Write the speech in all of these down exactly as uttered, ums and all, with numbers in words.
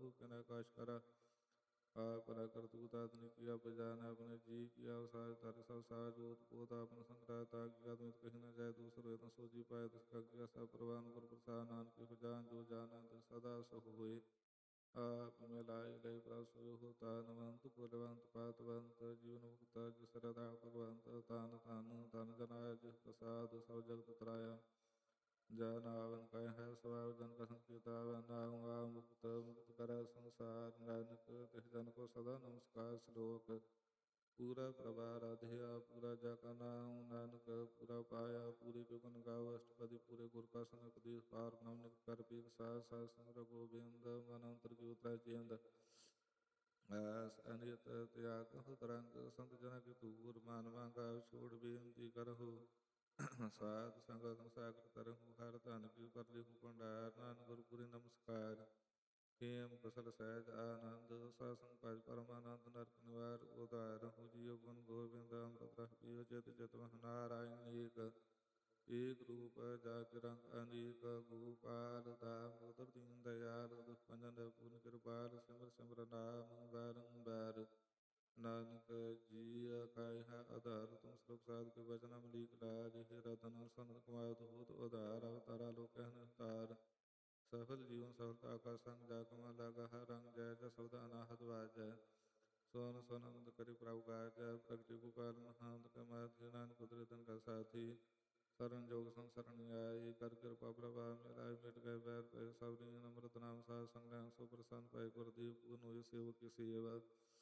प्रभु के न काश करा आप करतूत आदमी किया बजान अपने जी किया साज तर सब साज ओत पोत आपन संग्रह ताकि आदमित कहीं न जाए दूसरे न सोजी पाए दसका किया सब प्रवान पर प्रसाद नानक हो जान जो जानंद सदा सह होए आप में लाई लय प्रसो होता नवंत कुलवंत पातवंत जीवन मुक्त जिसरदा भगवंत तान तान तन जनाय जिस प्रसाद सब जगत तराया जन आवन कह है स्वभाव जन का संकीर्ताव नाऊंगा मुक्त मुक्त कर संसार नानक तिस जन को सदा नमस्कार श्लोक पूरा प्रभा राधिया पूरा जाका नाम नानक पूरा पाया पूरी के गुण गाओ अष्टपदी पूरे गुर का संग पदी पार नवनिक कर पीर सा सा समर गोविंद मनंतर की उतरा चेंद आस अनित त्याग हो तरंग संत जन की दूर मान मांगा छोड़ बेनती करहु साध संगत सागर तरहु हर धन की पर लिखु भंडार नान गुरपुरी नमस्कार खेम कुशल सहज आनंद सासन पज परमानंद नरक निवार उदार हो जियो गुण गोविंद अमृत रस पियो चित चित मह नारायण एक एक रूप जाति रंग अनेक गोपाल दामोदर दीन दयाल दुष्पंजन पूर्ण कृपाल सिमर सिमर नाम बारंबार नानक जी काय है आधार तुम श्लोक साध के वचन अमलीक लाज हे रतन सन कुमार होत उधार अवतारा लोक तार सफल जीवन सफलता का संग जाकमा लागा हर रंग जय जय शब्द अनाहत वाजय सोन सोनंद करि प्रभु गाय प्रगति गोपाल महांत कमाधि नानक कुदरतन का साथी शरण जोग संसरण आय कर कृपा प्रभा मिलाय मिट गए बैर पे सब नम्रत नाम सा संग्राम सो प्रसन्न पाए गुरदीप पूर्ण हुई सेवक की सेवा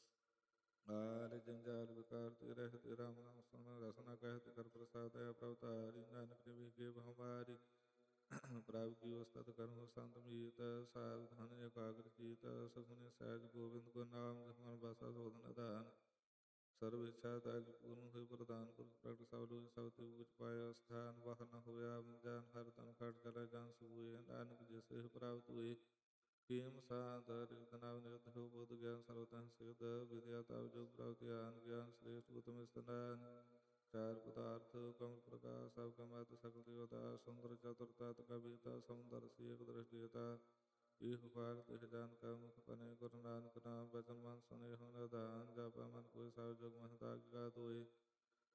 आर जंजाल विकार ते रहते राम नाम सुन रसना कहते कर प्रसाद प्रवतारी नानक निवि के हमारी प्राव की उस्तत कर्म संत मीत सावधान एकाग्र कीत सगुन सहज गोविंद को नाम जमन बसा शोधन दान सर्व इच्छा ताकि पूर्ण हुई प्रदान पुरुष प्रकट सब लोग सब उच पाया स्थान वह न हुआ जान हर तन खट चला जान सुए नानक जैसे ही प्राप्त हुए किम साधर तनाव निरुद्ध हो बोध ज्ञान सर्वतः सिद्ध विद्या ताव जो प्राप्त ज्ञान ज्ञान श्रेष्ठ उत्तम स्नान चार पदार्थ कमल प्रकाश सब कमात सकल देवता सुंदर चतुरता कविता सौंदर्य से एक दृष्टिता इह पार तिह जान का मुख बने गुरु नानक नाम वचन मन सुने हो न दान जप मन कोई साव जग महता गा दोए